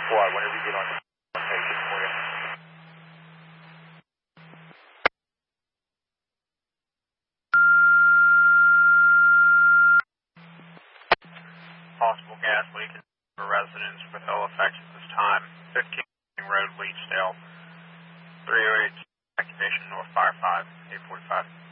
squad whenever you get on location for you. Possible gas leak for residents with ill effects at this time. 15 Road, Leechdale. 308 activation, North Fire 5, 845.